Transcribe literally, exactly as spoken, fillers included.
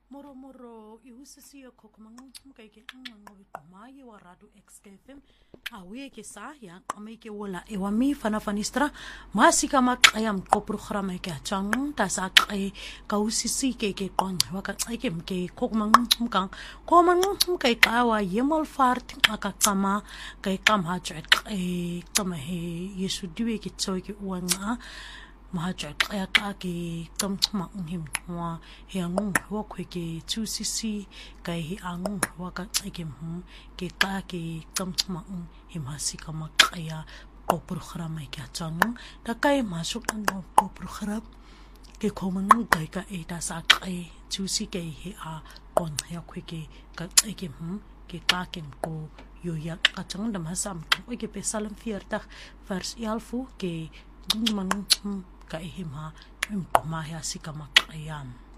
Moro moro i husisi o kokomang kai ke ngango mai wa radu X K F M awe ke sa ya amai ke wala e wa mi fana fanistra masika mak ayam ko program ke chang ta sa kai ka husisi ke ke kon wa ka ai ke ke kokomang kang ko man kai ka wa yemol fart aka kama kai kam ha chat e kama he yesu diwe ke choi ke wanga mahaja kaya ka ke kam ma him wa he angung wa kwe ke two C C kai he angung wa ka ke hum ke ka ke kam ma him hasika ma kaya ko program ke chang ta kai masuk ang ko program ke komang kai ka e ta sa kai two C ke he a kon ya kwe ke ka ke hum ke ka ke ko yo ya ka chang dam hasam ko ke pesalam vierzig vers elf ke mang ka ihima im mahi asika makayam.